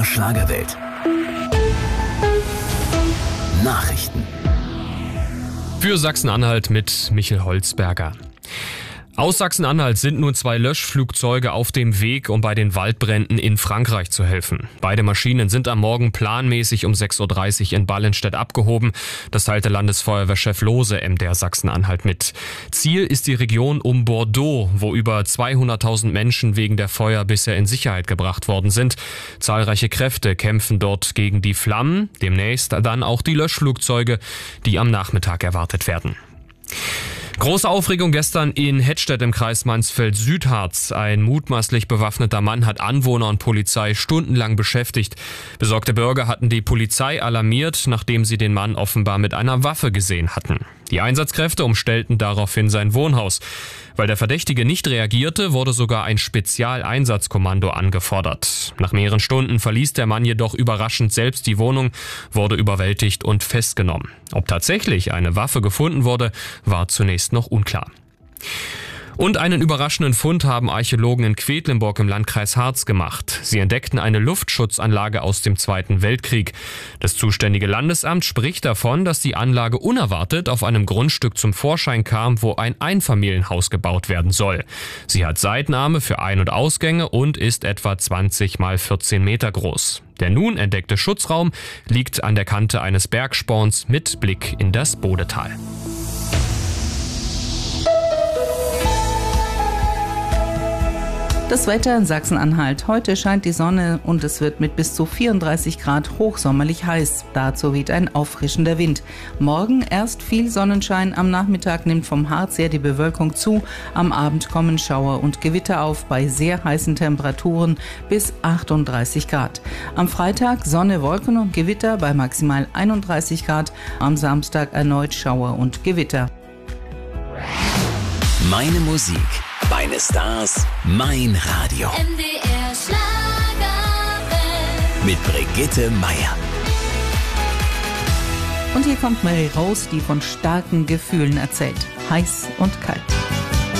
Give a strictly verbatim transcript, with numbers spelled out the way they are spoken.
R Schlagerwelt. Nachrichten. Für Sachsen-Anhalt mit Michel Holzberger. Aus Sachsen-Anhalt sind nun zwei Löschflugzeuge auf dem Weg, um bei den Waldbränden in Frankreich zu helfen. Beide Maschinen sind am Morgen planmäßig um sechs Uhr dreißig in Ballenstedt abgehoben. Das teilte Landesfeuerwehrchef Lohse M D R Sachsen-Anhalt mit. Ziel ist die Region um Bordeaux, wo über zweihunderttausend Menschen wegen der Feuer bisher in Sicherheit gebracht worden sind. Zahlreiche Kräfte kämpfen dort gegen die Flammen, demnächst dann auch die Löschflugzeuge, die am Nachmittag erwartet werden. Große Aufregung gestern in Hettstedt im Kreis Mansfeld-Südharz. Ein mutmaßlich bewaffneter Mann hat Anwohner und Polizei stundenlang beschäftigt. Besorgte Bürger hatten die Polizei alarmiert, nachdem sie den Mann offenbar mit einer Waffe gesehen hatten. Die Einsatzkräfte umstellten daraufhin sein Wohnhaus. Weil der Verdächtige nicht reagierte, wurde sogar ein Spezialeinsatzkommando angefordert. Nach mehreren Stunden verließ der Mann jedoch überraschend selbst die Wohnung, wurde überwältigt und festgenommen. Ob tatsächlich eine Waffe gefunden wurde, war zunächst noch unklar. Und einen überraschenden Fund haben Archäologen in Quedlinburg im Landkreis Harz gemacht. Sie entdeckten eine Luftschutzanlage aus dem Zweiten Weltkrieg. Das zuständige Landesamt spricht davon, dass die Anlage unerwartet auf einem Grundstück zum Vorschein kam, wo ein Einfamilienhaus gebaut werden soll. Sie hat Seitenarme für Ein- und Ausgänge und ist etwa zwanzig mal vierzehn Meter groß. Der nun entdeckte Schutzraum liegt an der Kante eines Bergsporns mit Blick in das Bodetal. Das Wetter in Sachsen-Anhalt. Heute scheint die Sonne und es wird mit bis zu vierunddreißig Grad hochsommerlich heiß. Dazu weht ein auffrischender Wind. Morgen erst viel Sonnenschein, am Nachmittag nimmt vom Harz her die Bewölkung zu. Am Abend kommen Schauer und Gewitter auf bei sehr heißen Temperaturen bis achtunddreißig Grad. Am Freitag Sonne, Wolken und Gewitter bei maximal einunddreißig Grad. Am Samstag erneut Schauer und Gewitter. Meine Musik, meine Stars, mein Radio. M D R Schlagerwelt. Mit Brigitte Meier. Und hier kommt Mary Rose, die von starken Gefühlen erzählt. Heiß und kalt.